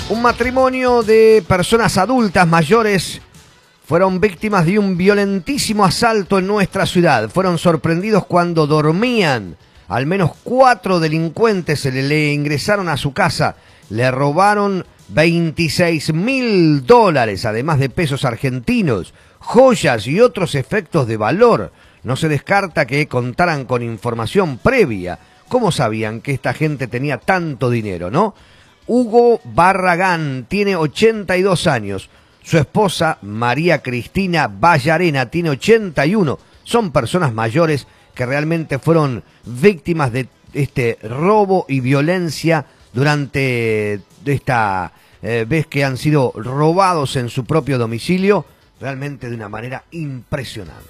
Un matrimonio de personas adultas mayores fueron víctimas de un violentísimo asalto en nuestra ciudad. Fueron sorprendidos cuando dormían. Al menos 4 delincuentes le ingresaron a su casa. Le robaron $26.000, además de pesos argentinos, joyas y otros efectos de valor. No se descarta que contaran con información previa. ¿Cómo sabían que esta gente tenía tanto dinero, no? Hugo Barragán tiene 82 años. Su esposa, María Cristina Vallarena, tiene 81. Son personas mayores que realmente fueron víctimas de este robo y violencia durante esta vez que han sido robados en su propio domicilio, realmente de una manera impresionante.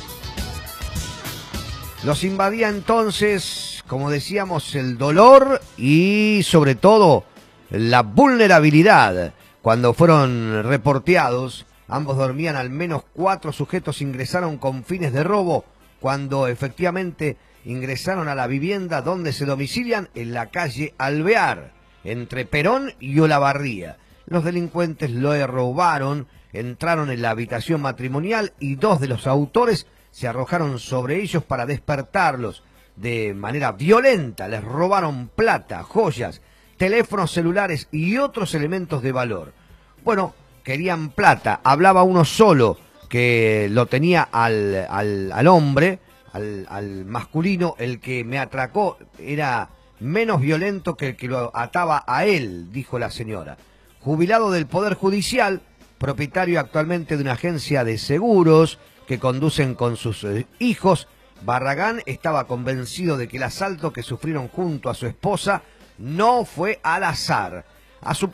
Los invadía entonces, como decíamos, el dolor y sobre todo la vulnerabilidad. Cuando fueron reporteados, ambos dormían. Al menos 4 sujetos ingresaron con fines de robo. Cuando efectivamente ingresaron a la vivienda donde se domicilian, en la calle Alvear, entre Perón y Olavarría. Los delincuentes lo robaron, entraron en la habitación matrimonial y 2 de los autores se arrojaron sobre ellos para despertarlos de manera violenta. Les robaron plata, joyas, teléfonos celulares y otros elementos de valor. Bueno, querían plata. Hablaba uno solo que lo tenía al hombre, al masculino. El que me atracó era menos violento que el que lo ataba a él, dijo la señora. Jubilado del Poder Judicial, propietario actualmente de una agencia de seguros que conducen con sus hijos, Barragán estaba convencido de que el asalto que sufrieron junto a su esposa no fue al azar. A su